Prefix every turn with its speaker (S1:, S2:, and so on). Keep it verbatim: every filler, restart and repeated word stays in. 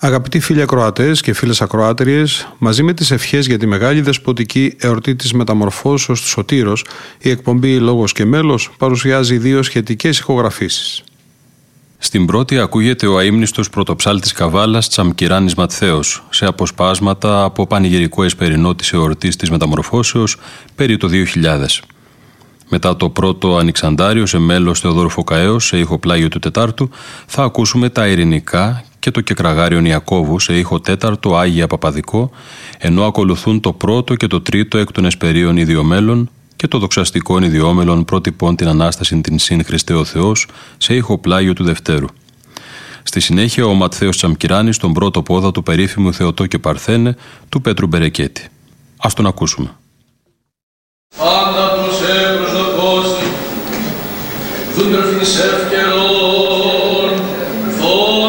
S1: Αγαπητοί φίλοι ακροατές και φίλες ακροάτριες, μαζί με τις ευχές για τη μεγάλη δεσποτική εορτή της Μεταμορφώσεως του Σωτήρος, η εκπομπή «Λόγος και Μέλος» παρουσιάζει δύο σχετικές ηχογραφήσεις.
S2: Στην πρώτη ακούγεται ο αείμνηστος πρωτοψάλτης Καβάλας Τσαμκυράνης Ματθαίος, σε αποσπάσματα από πανηγυρικό εσπερινό της εορτής της Μεταμορφώσεως περί το δύο χιλιάδες. Μετά το πρώτο Ανοιξαντάριο σε μέλος Θεοδόρου Φωκαέως σε ήχο πλάγιο του Τετάρτου, θα ακούσουμε τα ειρηνικά και το Κεκραγάριον Ιακώβου σε ήχο τέταρτο Άγια Παπαδικό, ενώ ακολουθούν το πρώτο και το τρίτο εκ των εσπερίων ιδιομέλων και το δοξαστικών ιδιόμελων πρότυπων την Ανάσταση την Συν Χριστέ ο Θεός σε ήχο πλάγιο του Δευτέρου. Στη συνέχεια ο Ματθαίος Τσαμκυράνης στον πρώτο πόδα του περίφημου Θεοτό και Παρθένε του Πέτρου Μπερεκέτη. Ας τον ακούσουμε.
S3: Πάντα προσέ προσδοκώσει, δούντροφιν σεφ